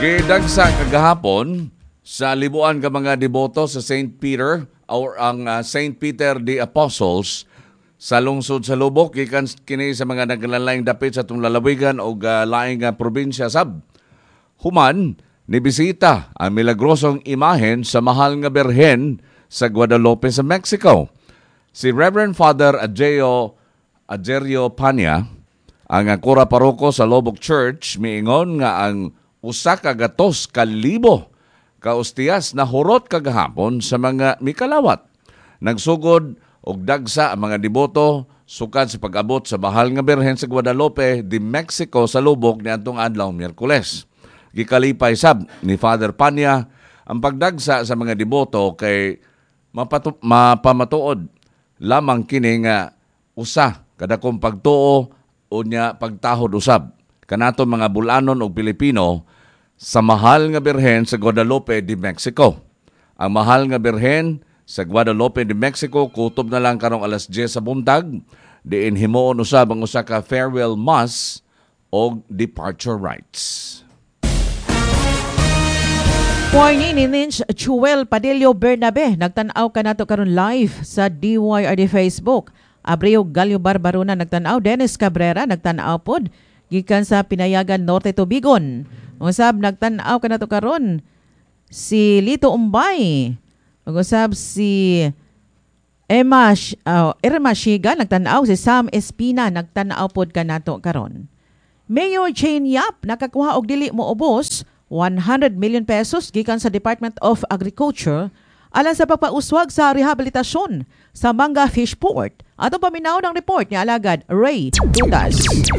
Gidagsa kagahapon sa libuan ka mga deboto sa St. Peter or ang St. Peter the Apostles sa lungsod sa Lubok gikan kini sa mga naglalayng dapit sa itong lalawigan o laing probinsya sab. Human nibisita ang milagrosong imahen sa mahal nga Birhen sa Guadalupe sa Mexico. Si Reverend Father Ajerio Pania, ang kura paroko sa Lubok Church, miingon nga ang usa ka gatos ka libo ka ostiyas na hurot kagahapon sa mga mikalawat. Nagsugod og dagsa ang mga deboto sukad sa pag-abot sa mahal nga Birhen sa Guadalupe de Mexico sa Lubok niadtong adlaw Miyerkules. Gikalipay sab ni Father Pania ang pagdagsa sa mga deboto kay mapamatuod lamang kini nga usa kadakong pagtuo unya pagtahod usab kanato mga Bulanon o Pilipino sa mahal nga Birhen sa Guadalupe de Mexico. Ang mahal nga Birhen sa Guadalupe de Mexico kutob na lang karong alas 10 sa buntag, diin himuon usab ang usa ka farewell mass o departure rites. Warning ni Ninch Chuel Padillo Bernabe, nagtanaw ka nato karon live sa DYRD Facebook. Abreu Galio Barbarona nagtanaw, Dennis Cabrera nagtanaw pod gikan sa Pinayagan Norte Tubigon. Usab nagtanaw ka nato karon si Lito Umbay. Usab si Irma Shiga nagtanaw, si Sam Espina nagtanaw pod ka nato karon. Mayor Jane Yap nakakuha og dili mo ubos 100 million pesos gikan sa Department of Agriculture alang sa pagpauswag sa rehabilitasyon sa Manga Fish Port. Atong paminaw ng report ni Alagad Ray Tutas.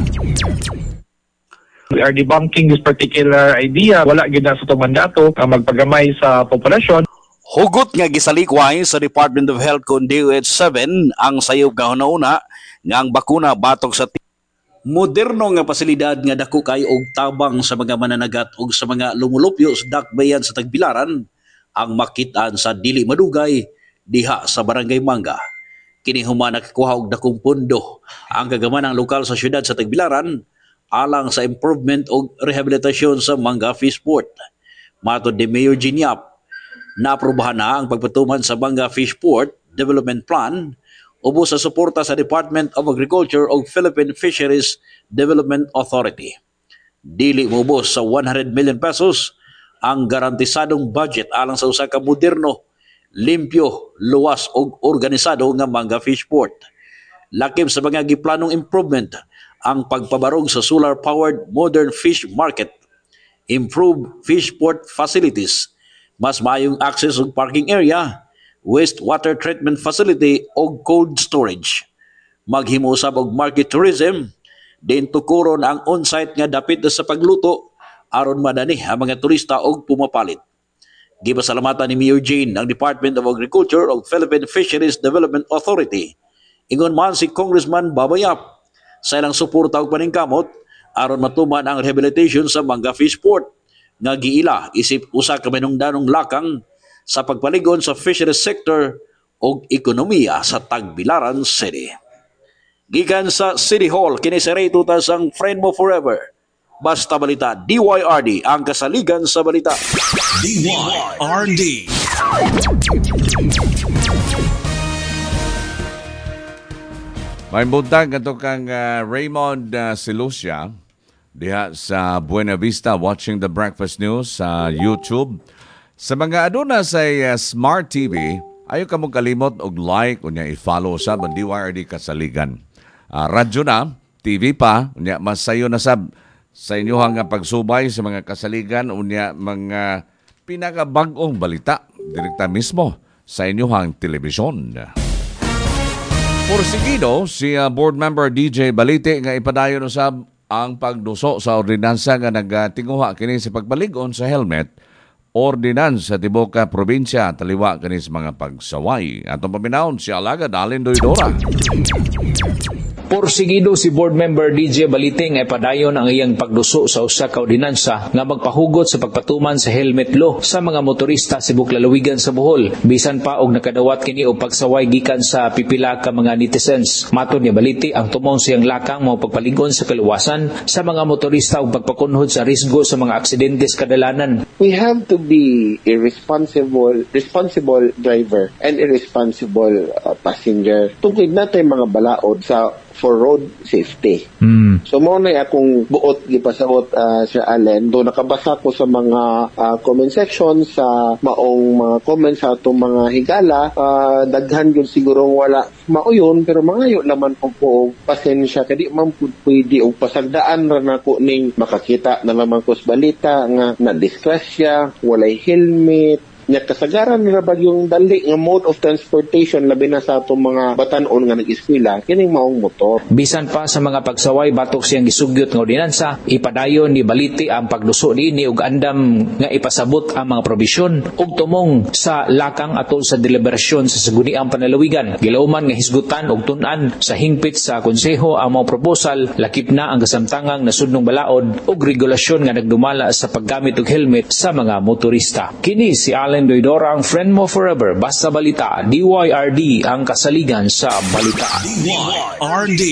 We are debunking this particular idea. Wala gid na sa itong mandato ang magpagamay sa populasyon. Hugot nga gisalikway sa Department of Health kon DOH-7 ang sayop gahuna nga ang bakuna batok sa moderno nga pasilidad nga dako kay og tabang sa mga mananagat ug sa mga lumulupyo sa dakbayan sa Tagbilaran ang makitaan sa dili madugay diha sa Barangay Manga. Kini human nakakuha og dakong pondo ang gagamanang lokal sa syudad sa Tagbilaran alang sa improvement o rehabilitasyon sa Manga Fish Port. Matod ni Mayor Ginyap, naaprubahan na ang pagpatuman sa Manga Fish Port Development Plan ubos sa suporta sa Department of Agriculture o Philippine Fisheries Development Authority. Dili mubos sa 100 million pesos ang garantisadong budget alang sa usa ka moderno, limpyo, luwas o organisado nga Manga Fish Port. Lakip sa mga giplanong improvement ang pagpabarog sa solar-powered modern fish market, improve fish port facilities, mas maayong access ug parking area, wastewater treatment facility o cold storage. Maghimo usab og market tourism, din tukuron ang on-site nga dapit sa pagluto aron madani ang mga turista og pumapalit. Gipasalamatan ni Mayor Jane ang Department of Agriculture o Philippine Fisheries Development Authority. Ingon man si Congressman Babayap sa ilang suporta og paningkamot aron matuman ang rehabilitation sa Manga Fish Port nga giila isip usa ka manungdanong lakang sa pagpaligon sa fisheries sector o ekonomiya sa Tagbilaran City. Gikan sa City Hall, kini si Ray Tutas ang friend mo forever. Basta Balita, DYRD, ang kasaligan sa balita. DYRD. May buntag ato kang Raymond Silucia diha sa Buena Vista watching the Breakfast News sa YouTube. Sa mga aduna sa Smart TV, ayaw ka mong kalimot og like unya i-follow sa DYRD Kasaligan. Radyo na, TV pa, unya masayo na sab sa inyohang pagsubay sa mga kasaligan unya mga pinakabag-ong balita direkta mismo sa inyohang telebisyon. Porsigido, si board member DJ Balite nga ipadayon usab ang pagduso sa ordinansa nga nagtinguha kini sa pagpaligon sa helmet ordinance sa tibuok ka probinsya taliwa kani sa mga pagsaway. Atong paminawon si Alagad Allen Doydora. Porsigido si board member DJ Baliting ay padayon ang iyang pagduso sa usa ka ordinansa nga magpahugot sa pagpatuman sa helmet law sa mga motorista sa tibuok lalawigan sa Bohol. Bisan pa og nakadawat kini og pagsaway gikan sa pipila ka mga netizens. Matud ni Baliti ang tumong siyang lakang mao pagpalingon sa kaluwasan sa mga motorista ug pagpakunhod sa risgo sa mga aksidente sa kadalanan. We have to be responsible driver and irresponsible passenger. Tungkol natin mga balaod for road safety. So mo na akong buot gipasabot Sir Allen, do nakabasa ko sa mga comment section sa maong mga comments sa atong mga higala, daghan gyud siguro wala mauyon pero mangayo naman po pasensya kadi man pwede og pasagdaan ra nako ning makakita na naman ko sa balita nga na disgrasya, walay helmet, nya kasagaran nila bagyong dali nga mode of transportation labi na sa atong mga batan-on nga nag-eskwela kining maong motor. Bisan pa sa mga pagsaway batok siyang gisugyot nga ordinansa, ipadayon ni Baliti ang pagduso niini ug andam nga ipasabot ang mga probisyon ug tumong sa lakang atol sa deliberasyon sa saguniang panalawigan. Gilauman nga hisgutan ug tun-an sa hingpit sa konseho ang mga proposal lakip na ang kasamtangang nasudnong balaod ug regulasyon nga nagdumala sa paggamit og helmet sa mga motorista. Kini si Allen Doydora, ang friend mo forever. Basta Balita, DYRD ang kasaligan sa balita. DYRD.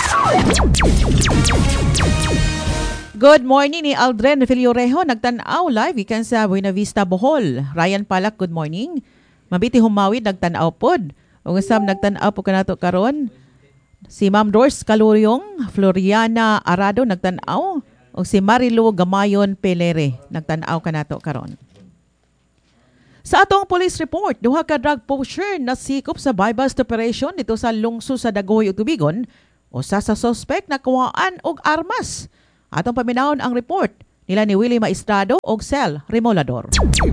Good morning ni Aldren Filiorejo, nagtanaw live ikan sa Buena Vista, Bohol. Ryan Palak, good morning. Mabiti humawid, nagtanaw pod. Ug usab nagtanaw po kanato karon. Si Ma'am Dors Caluryong, Floriana Arado, nagtanaw. Ug si Marilu Gamayon Pelere, nagtanaw kanato karon. Sa atong police report, duha ka drug pusher na sikop sa buy-bust operation dito sa lungsod sa Dagohoy ug Tubigon, usa sa suspect na kuhaan og armas. Atong paminawon ang report nila ni Willie Maestrado og Sel Remolador.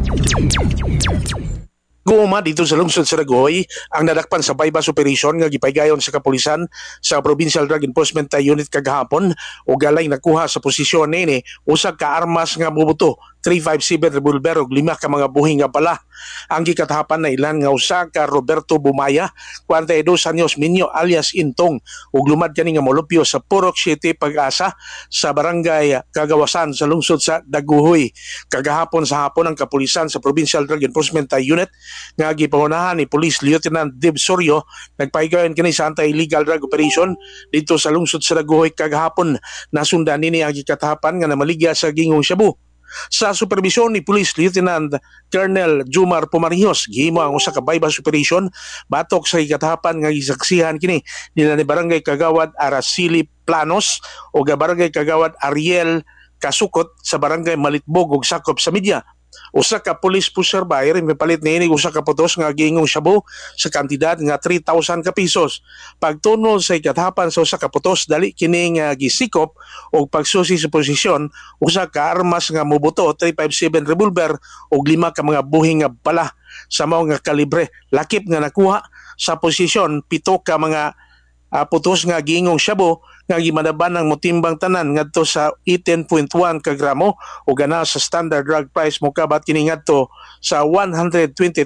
Guuma dito sa lungsod sa Dagohoy ang nadakpan sa buy-bust operation nga gipaygayon sa kapulisan sa Provincial Drug Enforcement Unit kagahapon o galay nakuha sa posisyon nini usa ka armas nga bubuto 357 revolver ug 5 ka mga buhing nga bala. Ang gikatahapan na ilan nga usa ka Roberto Bumaya, 42 anyos minyo alias Intong ug lumad kani nga molupyo sa Purok City, Pag-asa sa barangay Kagawasan sa lungsod sa Dagohoy. Kagahapon sa hapon ang kapulisan sa Provincial Drug Enforcement Unit nga gipangunahan ni Police Lieutenant Dib Sorio nagpaygayon kini sa anti-illegal drug operation dito sa lungsod sa Dagohoy kagahapon. Nasundan nini ang gikatahapan nga namaligya sa gingong shabu. Sa supervisyon ni Police Lieutenant Colonel Jumar Pumarihos, gihimo ang usa ka buy-bust operation batok sa gikatahapan nga gisaksihan kini nila ni Barangay Kagawad Araceli Planos o Barangay Kagawad Ariel Kasukot sa Barangay Malitbog ug sakop sa Media. Usa ka police pusher buyer mipalit niini usa ka putos nga gingong shabu sa kantidad nga 3,000 ka pesos. Pagtunol sa ikatahapan sa usa ka putos dali kini nga gisikop og pagsusi sa posisyon usa ka armas nga mubuto 357 revolver og 5 ka mga buhing nga bala sa mao nga kalibre. Lakip nga nakuha sa posisyon 7 ka mga putos nga gingong shabu nga gimadaban ng motimbang tanan ngadto sa 18.1 ka gramo o gana sa standard drug price mokabat kini ngadto sa 123,080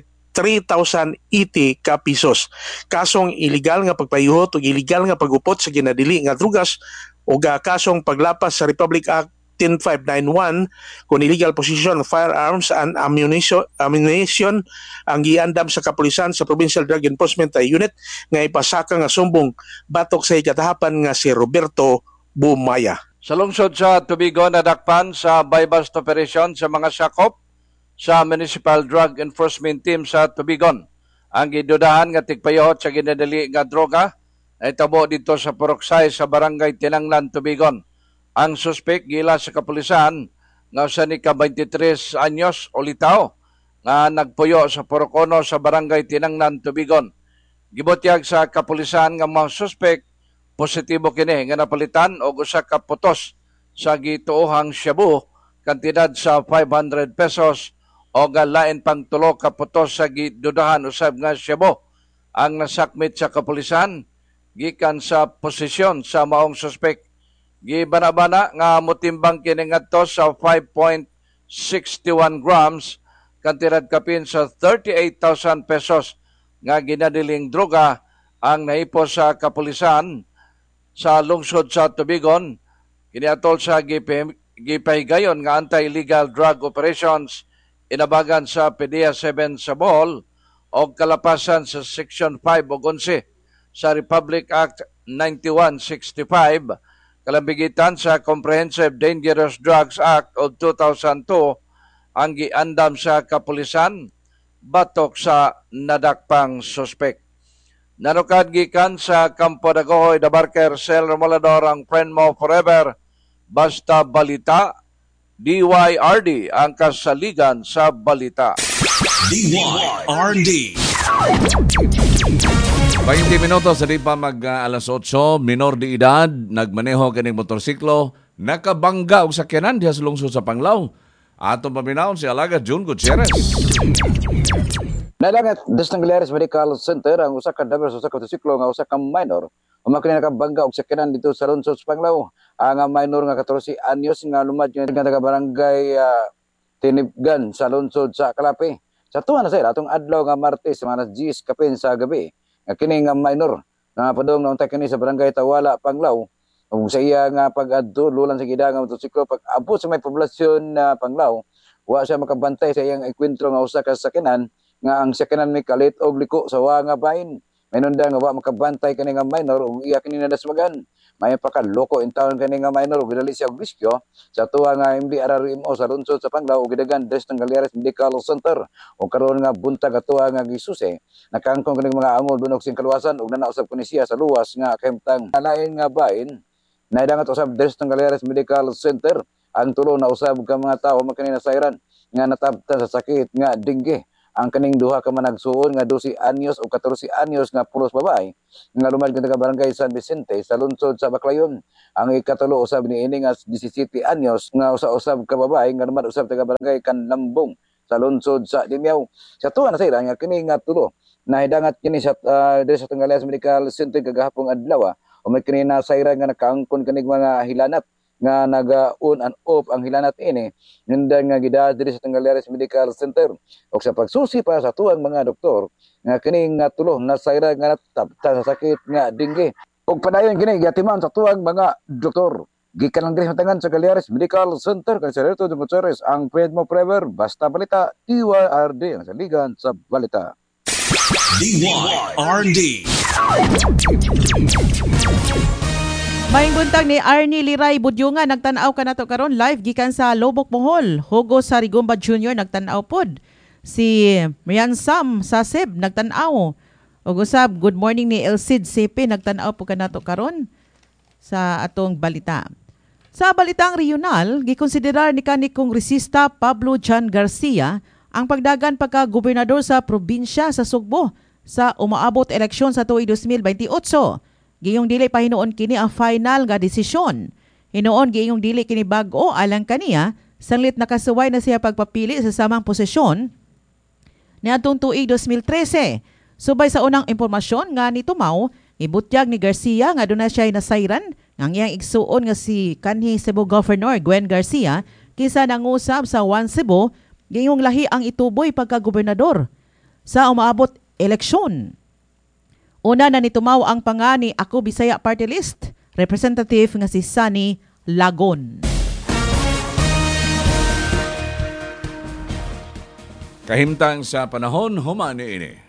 ka pesos. Kasong illegal nga pagpayuhot o illegal nga pagupot sa ginadili nga drugas o kasong paglapas sa Republic Act 10591 kung illegal possession of firearms and ammunition ang giandam sa kapulisan sa Provincial Drug Enforcement Unit nga ipasaka nga sumbong batok sa ikatahapan nga si Roberto Bumaya. Sa lungsod sa Tubigon, nadakpan sa buy-bust operation sa mga sakop sa Municipal Drug Enforcement Team sa Tubigon. Ang gidudahan nga tigpayot sa ginadali nga droga ay tabo dito sa Puroksay sa Barangay Tinanglan, Tubigon. Ang suspek gila sa kapulisan nga usa ni ka 23 anyos o litaw nga nagpuyo sa Porocono sa Barangay Tinangnan, Tubigon. Gibutyag sa kapulisan nga mga suspek positibo kini nga napalitan og usa ka putos sa gituohang shabu kantidad sa 500 pesos o lain pang tulo ka putos sa gidudahan usab nga shabu. Ang nasakmit sa kapulisan gikan sa posisyon sa maong suspek. Gibana-bana nga motimbang kini ngadto sa 5.61 grams kantidad kapin sa 38,000 pesos nga ginadiling droga ang naipos sa kapulisan sa lungsod sa Tubigon. Kiniatol sa gipahigayon nga anti-illegal drug operations inabagan sa PDEA 7 sa Bohol o kalapasan sa Section 5 o 11 sa Republic Act 9165, kalambigitan sa Comprehensive Dangerous Drugs Act of 2002 ang giandam sa kapulisan batok sa nadakpang suspek. Nanukad gikan sa Campo Dagohoy, Dabarker, Cel Romulador ang Friend Mo Forever, Basta Balita, DYRD ang kasaligan sa balita. DYRD. 20 minutos sa di pa alas 8, minor de edad, nagmaneho kaning motorsiklo, nakabangga og sakyanan diha sa lungsod sa Panglao. Atong paminaon si Alaga June Gutierrez. Nalangat Destang Galeries Medical Center ang usa ka driver sa motorsiklo nga usa ka minor umakini nakabangga og sakyanan dito sa lungsod sa Panglao. Ang minor nga 14 anyos nga lumad nga taga barangay Tinibgan sa lungsod sa Kalapi. Sa tuwa na sa atong adlaw nga Martes mga 10 kapin sa gabi. Kini nga minor na padong nauntay kini sa barangay Tawala, Panglao. Ug sa iya nga pag-adto lulan sa gida nga motorsiklo pag-abot sa may poblasyon na Panglao, wa siya makabantay sa iyang enkwentro nga usa ka sakyanan nga ang sakyanan may kalit og liko sa wa nga bahin. Mainunda nga wa makabantay kani nga minor ug iya kini nadasmagan. May pakaloko in town kani nga minor ug dali siya og biskyo sa tuwa nga MDRRMO sa lungsod sa Panglao ug gidagan Destang Galeries Medical Center. O karon nga buntag atuwa nga gisuse nakangkong kani mga amol bunok sing kaluwasan ug nanausab kini siya sa luwas nga kahimtang lain nga bahin. Naidangat usab Destang Galeries Medical Center ang tulo na usab ka mga tawo makani nasayran nga natabtan sa sakit nga dengue. Ang kaning duha ka managsuon nga 12 anyos o 14 anyos nga pulos babae nga lumad ka taga barangay San Vicente sa lungsod sa Baclayon. Ang ikatulo usab niini nga 17 anyos nga usab ka babae nga lumad usab taga barangay Kanlambong sa lungsod sa Dimiao. Sa tuwa na sayra nga kini nga tulo nahidangat kini sa Destang Galeries Medical Center kagahapon adlaw o may kini na sayra nga nakaangkon kanig mga hilanat nga naga-on and off ang hilanat ini nindan nga gidad diri sa Galeries Medical Center og sa pagsusi pa sa tuwang mga doktor nga kini nga tulo nasayra nga natabta sa sakit nga dengue og padayon kini gatiman sa tuwang mga doktor gikan lang diri sa tangan sa Galeries Medical Center kan Serto de Gutierrez ang Friend Mo Forever Basta Balita DYRD ang saligan sa balita. DYRD. Maing buntag ni Arnie Liray Budyunga nagtan-aw kanato karon live gikan sa Lobok Bohol. Hugo Sarigomba Jr. nagtan-aw pod. Si Marian Sam Saseb nagtan-aw. Ug usab good morning ni Elcid CP nagtan-aw po kanato karon sa atong balita. Sa balitang regional, gikonsiderar ni kanhi Kongresista Pablo Jan Garcia ang pagdagan pagka-gobernador sa probinsya sa Sugbo sa umaabot eleksyon sa tuig 2028. Giyong dili pa hinuon kini ang final nga desisyon. Hinuon giyong dili kini bag-o alang kaniya sanglit nakasuway na siya pagpapili sa samang posisyon niadtong tuig 2013. Subay sa unang impormasyon nga nitumaw, ibutyag ni Garcia nga doon na siya nasayran ng iyang igsuon nga si kanhi Cebu Governor Gwen Garcia kisa nangusab sa One Cebu giyong lahi ang ituboy pagka-gobernador sa umaabot eleksyon. Una na nitumaw ang pangani Ako Bisaya Party List, representative nga si Sunny Lagon. Kahimtang sa panahon, humani ini.